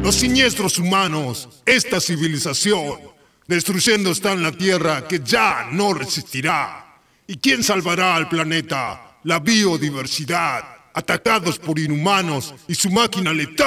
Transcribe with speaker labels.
Speaker 1: Los siniestros humanos, esta civilización, destruyendo está en la Tierra que ya no resistirá. ¿Y quién salvará al planeta? La biodiversidad, atacados por inhumanos y su máquina letal.